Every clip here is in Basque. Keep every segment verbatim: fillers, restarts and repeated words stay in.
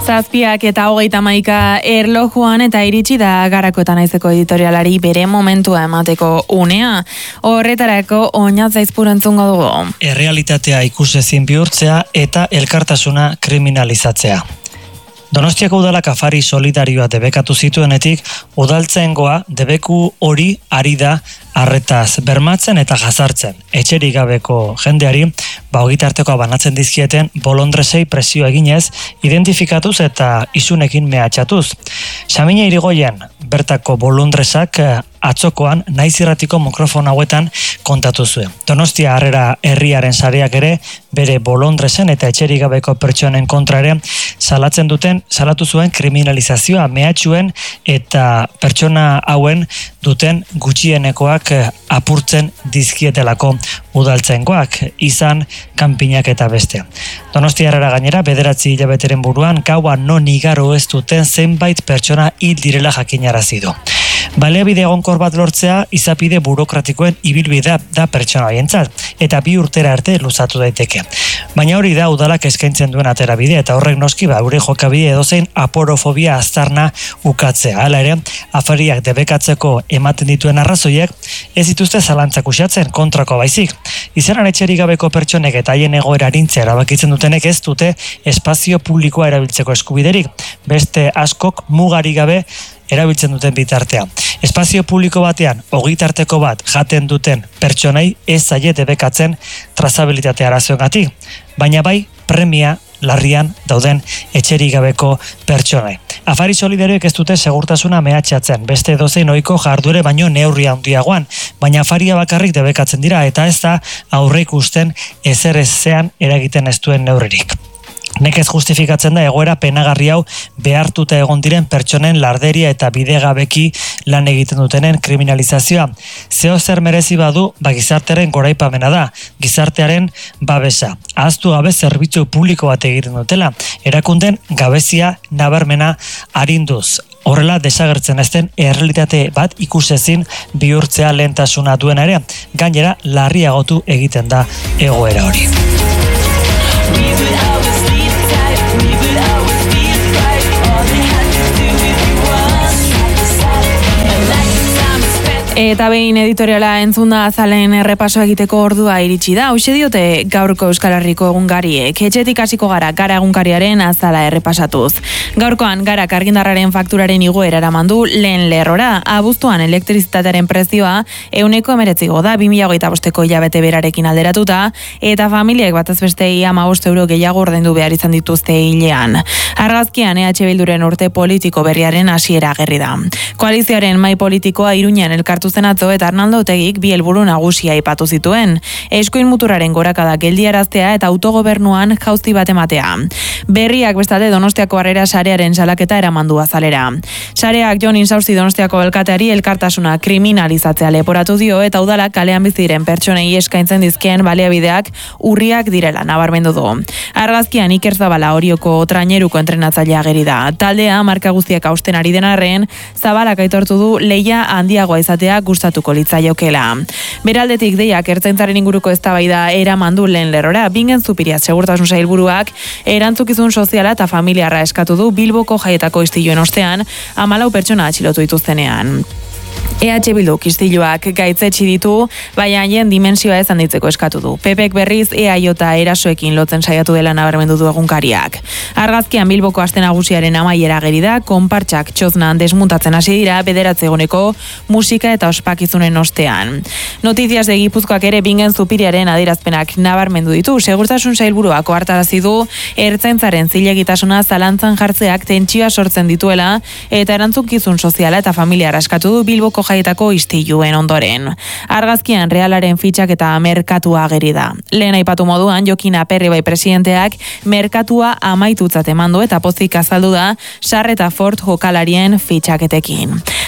Zazpiak eta hogeita hamaika erlojuan eta iritsi da Garako eta Naizeko editorialari bere momentua emateko unea. Horretarako Oñatz Aizpuru entzungo dugu. Errealitatea ikusezin bihurtzea eta elkartasuna kriminalizatzea. Donostiako udalak afari solidarioa debekatu zituenetik, udaltzaingoa debeku hori ari da arretaz bermatzen eta jazartzen. Etxerik gabeko jendeari, ba ogitartekoa banatzen dizkieten bolondresei presio eginez, identifikatuz eta isunekin mehatxatuz. Xamina Irigoyen, bertako bolondresak atzokoan naiz irratiko mikrofon hauetan kontatu zuen. Donostia Harrera herriaren sareak ere bere bolondresen eta etxerik gabeko pertsonen kontra ere salatzen duten, salatu zuen kriminalizazioa mehatxuen eta pertsona hauen duten gutxienekoak apurtzen dizkietelako udaltzaingoak, izan kanpinak eta beste. Donostia Harrera gainera bederatzi hilabeteren buruan gaua non igaro ez duten zenbait pertsona hil direla jakinarazi du. Baliabide egonkor bat lortzea izapide burokratikoen ibilbidea da pertsona haientzat eta bi urtera arte luzatu daiteke. Baina hori da udalak eskaintzen duen aterabide eta horrek noski ba gure jokabide edozein aporofobia aztarna ukatzea. Hala ere, afariak debekatzeko ematen dituen arrazoiek ez dituzte zalantzak uxatzen kontrako baizik. Izanan etxerik gabeko pertsonek eta haien egoera arintzea erabakitzen dutenek ez dute espazio publikoa erabiltzeko eskubiderik. Beste askok mugarik gabe erabiltzen duten bitartea. Espazio publiko batean, ogitarteko bat jaten duten pertsonei ez zaie debekatzen trazabilitate arazoengatik, baina bai premia larrian dauden etxerik gabeko pertsonei. Afari solidarioek ez dute segurtasuna mehatxatzen, beste dozein ohiko jarduere baino neurria handiagoan, baina afaria bakarrik debekatzen dira eta ez da aurre ikusten ezer ezean eragiten ez duen neurririk. Nekez justifikatzen da egoera penagarri hau behartuta egon diren pertsonen larderia eta bidegabeki lan egiten dutenen kriminalizazioa. Zeo zer merezi badu, ba gizartearen goraipamena da, gizartearen babesa. Ahaztu gabe zerbitzu publiko bat egiten dutela, erakunden gabezia nabarmena arinduz. Horrela desagertzen ezten errealitate bat ikusezin bihurtzea lehentasuna duena ere, gainera larriagotu egiten da egoera hori. Eta behin editoriala entzunda azalen errepaso egiteko ordua iritsi da. Hauxe diote gaurko Euskal Herriko egunkariek. Etxetik hasiko gara Gara egunkariaren azala errepasatuz. Gaurkoan Garak argindarraren fakturaren igoera eraman du lehen lerrora. Abuztuan elektrizitatearen prezioa ehuneko hemeretzi igo da bi mila hogeita bosteko hilabete berarekin alderatuta eta familiek batez beste hamabost euro gehiago ordaindu behar izan dituzte hilean. Argazkian E H Bilduren urte politiko berriaren hasiera agerri da. Koalizioaren mahai politikoa Iruñan elkartu zen atzo eta Arnaldo Otegik bi helburu nagusia aipatu zituen. Eskuin muturraren gorakada geldiaraztea eta autogobernuan jauzi bat ematea. Berriak bestalde Donostiako Harrera sarearen salaketa eramandu azalera. Sareak Jon Insausti Donostiako elkateari elkartasuna kriminalizatzea leporatu dio eta udalak kalean bizi diren pertsonei eskaintzen dizkien baliabideak urriak direla nabarmendu du. Argazkian Iker Zabala Orioko traineruko entrenatzailea ageri da. Taldea marka guztiak hausten ari den arren, Zabalak aitortu du leia handiagoa izatea gustatuko litzaiokela. Beraldetik deiak ertzaintzaren inguruko eztabaida eraman du lehen lerrora. Bingen Zupiria segurtasun sailburuak erantzukizun soziala eta familiarra eskatu du Bilboko jaietako istiluen ostean hamalau pertsona atxilotu dituztenean. E H Bilduk istiluak gaitzetsi ditu, baina haien dimensioa ez handitzeko eskatu du. Pepek berriz E A J erasoekin lotzen saiatu dela nabarmendu du egunkariak. Argazkian Bilboko aste nagusiaren amaiera ageri da, konpartsak txoznan desmuntatzen hasi dira bederatzi eguneko musika eta ospakizunen ostean. Notizias de Gipuzkoak ere Bingen Zupiriaren adierazpenak nabarmendu ditu. Segurtasun sailburuak ohartarazi du ertzaintzaren zilegitasuna zalantzan jartzeak tentsioa sortzen dituela eta erantzukizun soziala eta familiarra eskatu du Bilboko jaietako istiluen ondoren. Argazkian Realaren fitxak eta merkatua ageri da. Lehen aipatu moduan Jokin Aperribai presidenteak merkatua amaitutzat eman du eta pozik azaldu da Sarre eta Ford jokalarien fitxaketekin.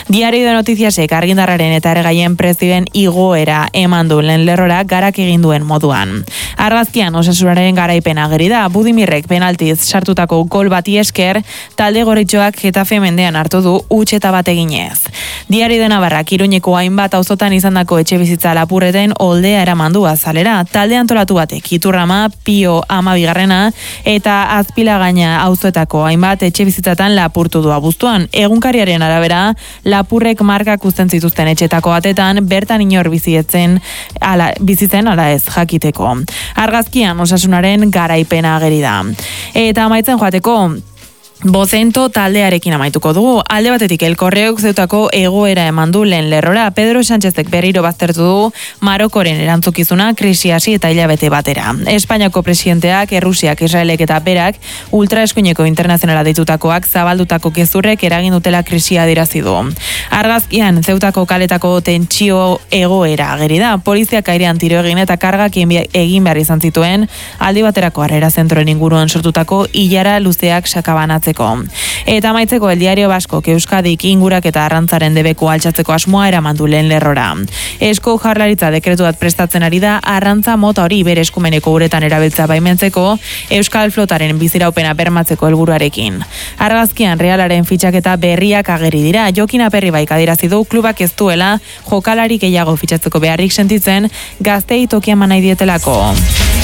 Diario de Noticiasek argindarraren eta erregaien prezioen igoera eman du lehen lerrora garak egin duen moduan. Argazkian Osasunaren garaipen ageri da, Budimirrek penaltiz sartutako gol bati esker, talde gorritxoak Getafe mendean hartu du huts eta bat eginez. Diario de Navarrak Iruñeko hainbat auzotan izandako etxe bizitza lapurreten oldea eraman du azalera. Talde antolatu batek Iturrama, Pio ama bigarrena eta Azpilagaina auzoetako hainbat etxe bizitzatan lapurtu du abuztuan. Egunkariaren arabera, lapurrek markak uzten zituzten etxetako batetan, bertan inor bizietzen, ala, bizitzen ala ez jakiteko. Argazkian Osasunaren garaipena ageri da. Eta amaitzen joateko, Bozento taldearekin amaituko dugu. Alde batetik Elkorreok zeutako egoera eman du lehen lerrora. Pedro Sánchezek berriro baztertu du Marokoren erantzukizuna krisi hasi eta hilabete batera. Espainiako presidenteak, Errusiak, Israelek eta berak ultraeskuineko internazionala deitutakoak zabaldutako gezurrek eragin dutela krisia adierazi du. Argazkian zeutako kaletako tentsio egoera ageri da. Poliziak airean tiro egin eta kargak egin behar izan zituen aldi baterako harrera zentroen inguruan sortutako ilara luzeak sakabanatzen. Eta amaitzeko El Diario Basko Euskadik ingurak eta arrantzaren debeku altxatzeko asmoa eraman du lehen lerrora. Eusko Jaurlaritza dekretu bat prestatzen ari da arrantza mota hori bere eskumeneko uretan erabiltza baimentzeko Euskal Flotaren biziraupena bermatzeko helburuarekin. Argazkian Realaren fitxaketa berriak ageri dira. Jokin Aperribaik adierazi du klubak ez duela jokalari gehiago fitxatzeko beharrik sentitzen gaztei tokia eman nahi dietelako.